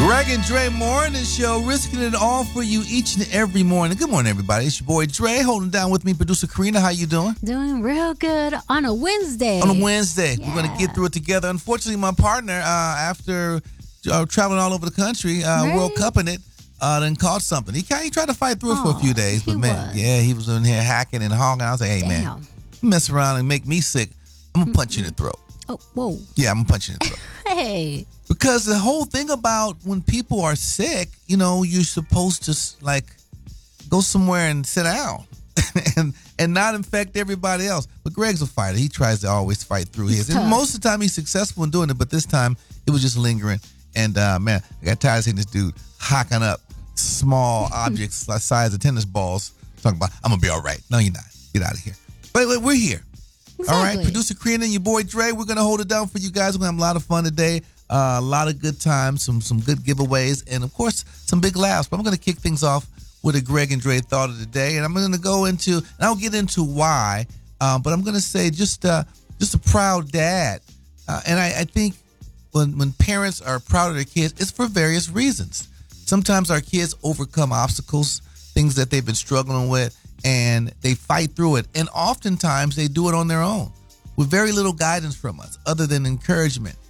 Greg and Dre Morning Show, risking it all for you each and every morning. Good morning, everybody. It's your boy Dre, holding down with me, producer Karina. How you doing? Doing real good on a Wednesday. On a Wednesday. Yeah. We're going to get through it together. Unfortunately, my partner, after traveling all over the country, World Cup in it, then caught something. He tried to fight through it for a few days, but man, he was in here hacking and honking. I was like, hey, man, you mess around and make me sick, I'm going to punch you in the throat. Oh, whoa. Yeah, I'm going to punch you in the throat. Hey. Because the whole thing about when people are sick, you're supposed to like go somewhere and sit down and not infect everybody else. But Greg's a fighter. He tries to always fight through his. And most of the time he's successful in doing it, but this time it was just lingering. And man, I got tired of seeing this dude hocking up small objects like size of tennis balls. Talking about, I'm going to be all right. No, you're not. Get out of here. But we're here. Exactly. All right, producer Karina and your boy Dre, we're going to hold it down for you guys. We're going to have a lot of fun today. A lot of good times, some good giveaways, and of course, some big laughs. But I'm going to kick things off with a Greg and Dre thought of the day, and I'm going to go into, and I'll get into why, but I'm going to say just a proud dad. And I think when parents are proud of their kids, it's for various reasons. Sometimes our kids overcome obstacles, things that they've been struggling with, and they fight through it. And oftentimes, they do it on their own with very little guidance from us, other than encouragement.